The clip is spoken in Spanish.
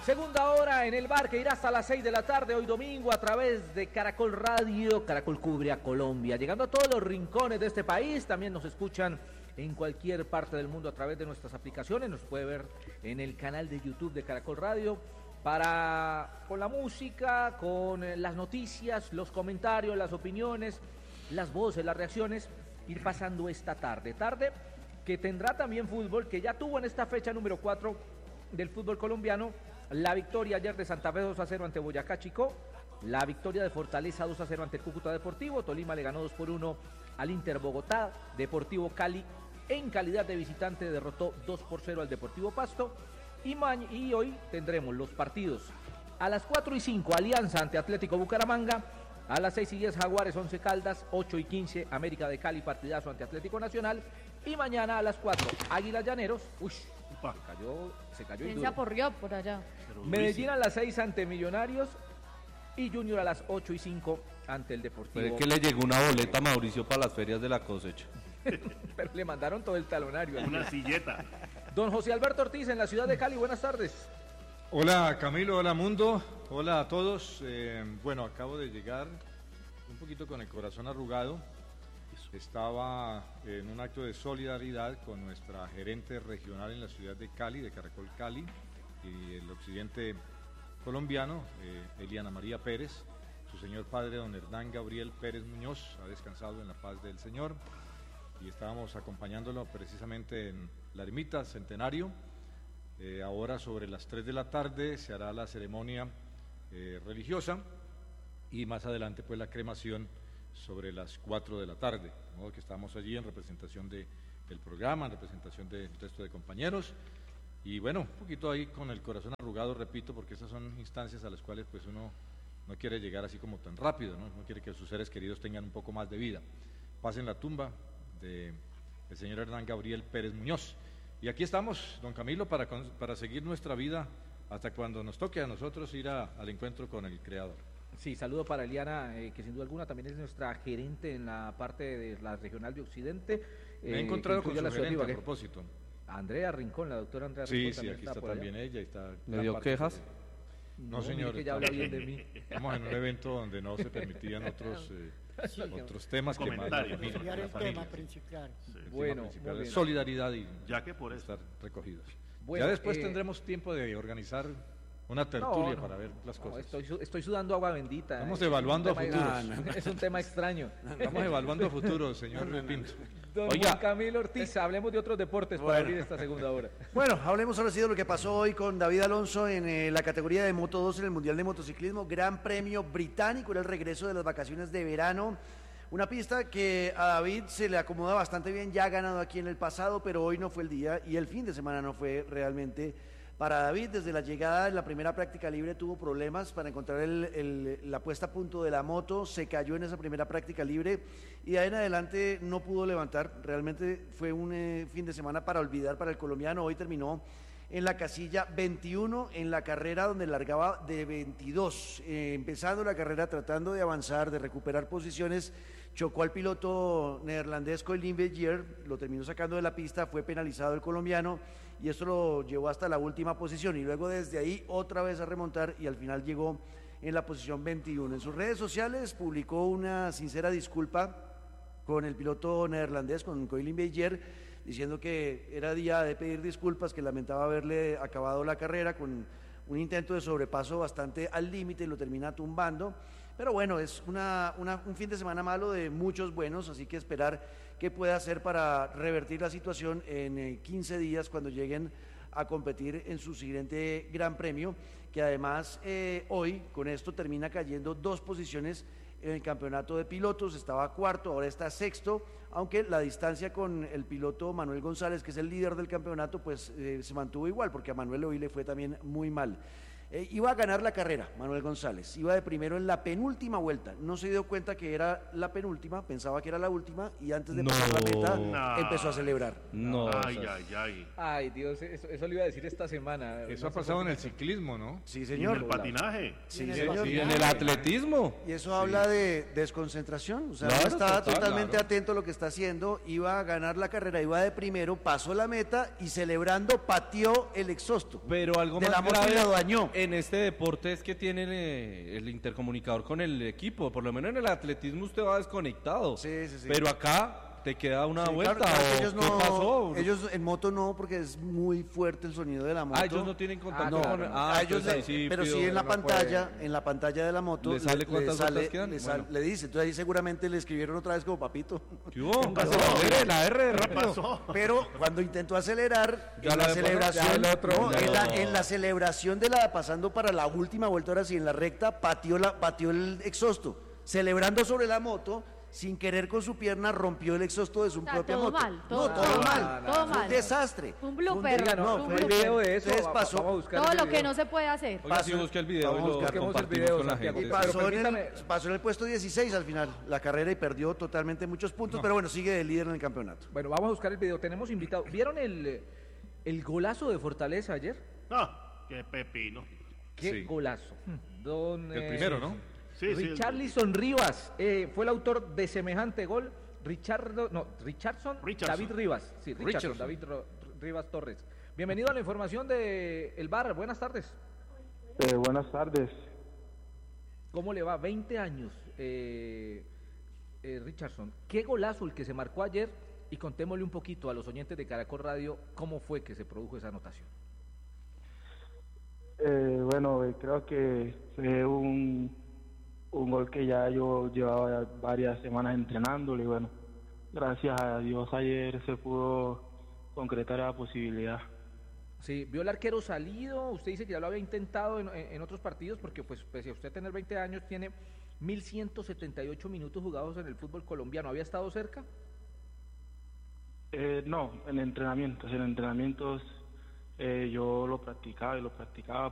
Segunda hora en el bar que irá hasta las 6 de la tarde hoy domingo a través de Caracol Radio. Caracol cubre a Colombia, llegando a todos los rincones de este país. También nos escuchan en cualquier parte del mundo a través de nuestras aplicaciones. Nos puede ver en el canal de YouTube de Caracol Radio con la música, con las noticias, los comentarios, las opiniones, las voces, las reacciones, ir pasando esta tarde que tendrá también fútbol, que ya tuvo en esta fecha número 4 del fútbol colombiano la victoria ayer de Santa Fe 2-0 ante Boyacá Chicó, la victoria de Fortaleza 2-0 ante Cúcuta Deportivo, Tolima le ganó 2-1 al Inter Bogotá, Deportivo Cali en calidad de visitante derrotó 2-0 al Deportivo Pasto, y hoy tendremos los partidos a las 4:05 Alianza ante Atlético Bucaramanga, a las 6:10 Jaguares 11 Caldas, 8:15 América de Cali partidazo ante Atlético Nacional, y mañana a las 4 Águilas Llaneros, se cayó ¿Quién se aporrió por allá? Medellín a las 6 ante Millonarios y Junior a las 8:05 ante el Deportivo. Pero es que le llegó una boleta a Mauricio para las ferias de la cosecha. Pero le mandaron todo el talonario. Una silleta. Don José Alberto Ortiz en la ciudad de Cali, buenas tardes. Hola Camilo, hola mundo, hola a todos. Bueno, acabo de llegar un poquito con el corazón arrugado. Estaba en un acto de solidaridad con nuestra gerente regional en la ciudad de Cali, de Caracol Cali, y el occidente colombiano, Eliana María Pérez. Su señor padre, don Hernán Gabriel Pérez Muñoz, ha descansado en la paz del Señor, y estábamos acompañándolo precisamente en la ermita Centenario. Ahora sobre las 3 de la tarde se hará la ceremonia religiosa, y más adelante pues la cremación sobre las 4 de la tarde, de modo que estamos allí en representación del programa, en representación del resto de compañeros, y bueno, un poquito ahí con el corazón arrugado, repito, porque esas son instancias a las cuales pues uno no quiere llegar así como tan rápido, no quiere que sus seres queridos tengan un poco más de vida. Pasen la tumba del señor Hernán Gabriel Pérez Muñoz, y aquí estamos, don Camilo, para seguir nuestra vida hasta cuando nos toque a nosotros ir al encuentro con el Creador. Sí, saludo para Eliana, que sin duda alguna también es nuestra gerente en la parte de la regional de Occidente. Me he encontrado con su gerente a propósito. Andrea Rincón, la doctora Andrea Rincón. Sí, aquí está también ella. Está. ¿Le dio quejas? No, señor. Que ya habla bien de mí. Estamos en un evento donde no se permitían otros temas que más el tema principal. Bueno, solidaridad y ya que por estar recogidos. Bueno, ya después tendremos tiempo de organizar una tertulia para ver las cosas. Estoy sudando agua bendita. Estamos evaluando a futuros. Es un tema extraño. Estamos evaluando a futuros, señor Pinto. Don Juan Camilo Ortiz, hablemos de otros deportes para abrir esta segunda hora. Bueno, hablemos ahora sí de lo que pasó hoy con David Alonso en la categoría de Moto 2 en el Mundial de Motociclismo. Gran Premio Británico, era el regreso de las vacaciones de verano. Una pista que a David se le acomoda bastante bien, ya ha ganado aquí en el pasado, pero hoy no fue el día y el fin de semana no fue realmente para David. Desde la llegada en la primera práctica libre tuvo problemas para encontrar la puesta a punto de la moto, se cayó en esa primera práctica libre y de ahí en adelante no pudo levantar. Realmente fue un fin de semana para olvidar para el colombiano. Hoy terminó en la casilla 21 en la carrera donde largaba de 22, empezando la carrera tratando de avanzar, de recuperar posiciones, chocó al piloto neerlandés Colin Begier, lo terminó sacando de la pista, fue penalizado el colombiano y esto lo llevó hasta la última posición y luego desde ahí otra vez a remontar y al final llegó en la posición 21. En sus redes sociales publicó una sincera disculpa con el piloto neerlandés, con Colin Begier, diciendo que era día de pedir disculpas, que lamentaba haberle acabado la carrera con un intento de sobrepaso bastante al límite y lo termina tumbando. Pero bueno, es un fin de semana malo de muchos buenos, así que esperar qué puede hacer para revertir la situación en 15 días cuando lleguen a competir en su siguiente Gran Premio, que además hoy con esto termina cayendo 2 posiciones en el campeonato de pilotos, estaba cuarto, ahora está sexto, aunque la distancia con el piloto Manuel González, que es el líder del campeonato, pues se mantuvo igual, porque a Manuel hoy le fue también muy mal. Iba a ganar la carrera, Manuel González, iba de primero en la penúltima vuelta, no se dio cuenta que era la penúltima, pensaba que era la última y antes de pasar la meta empezó a celebrar. Ay, Dios, eso le iba a decir esta semana. Eso ha pasado en el ciclismo, ¿no? Sí, señor. En el patinaje. Sí, señor. Y en el atletismo. Y eso habla de desconcentración, o sea, no estaba totalmente atento a lo que está haciendo, iba a ganar la carrera, iba de primero, pasó la meta y celebrando pateó el exhausto. Pero algo de más la moto grave, y la dañó. en este deporte es que tienen el intercomunicador con el equipo. Por lo menos en el atletismo usted va desconectado. Sí, sí, sí. Pero acá te queda una Sí, vuelta. claro, ¿O ellos qué no, pasó? ellos en moto no, porque es muy fuerte el sonido de la moto. Ellos no tienen contacto Ah, con... claro. Ah, A ellos entonces ahí sí pero pido- sí en la no pantalla, en la pantalla de la moto ¿Le sale cuántas vueltas quedan? Bueno. le dice, entonces ahí seguramente le escribieron otra vez como papito. ¿Qué hubo? La R de rápido. Pero cuando intentó acelerar, Ya en la la de celebración, pasar, ya el otro, no, ya en la celebración de la pasando para la última vuelta, ahora sí en la recta, pateó el exhausto, celebrando sobre la moto. Sin querer con su pierna rompió el exhausto de su propia todo moto. mal, todo no, todo mal, mal. todo Fue mal. un desastre. Fue un blooper. Diga, Oiga, no, un fue el blooper. video de eso. Entonces pasó. Vamos a buscar Todo ese lo que video. no se puede hacer. Oiga, si busca el video y Vamos a lo buscar, busquemos el compartimos video, con la Santiago. gente. Y Pero pasó, pasó en el puesto 16 al final la carrera y perdió totalmente muchos puntos, pero bueno, sigue de líder en el campeonato. Bueno, vamos a buscar el video. Tenemos invitados. ¿Vieron el golazo de Fortaleza ayer? Ah, qué pepino. ¿Qué Sí. golazo? Don, El primero, ¿no? Sí, sí. Richarlison Rivas fue el autor de semejante gol. Richardson David Rivas. Sí, Richardson David Rivas Torres. Bienvenido a la información de El Bar. Buenas tardes. Buenas tardes. ¿Cómo le va? 20 años, Richardson. ¿Qué golazo el que se marcó ayer? Y contémosle un poquito a los oyentes de Caracol Radio cómo fue que se produjo esa anotación. Creo que fue un gol que ya yo llevaba varias semanas entrenándolo y bueno, gracias a Dios ayer se pudo concretar la posibilidad. Sí, vio el arquero salido, usted dice que ya lo había intentado en otros partidos porque pues pese a usted tener 20 años tiene 1178 minutos jugados en el fútbol colombiano. ¿Había estado cerca? No, en entrenamientos yo lo practicaba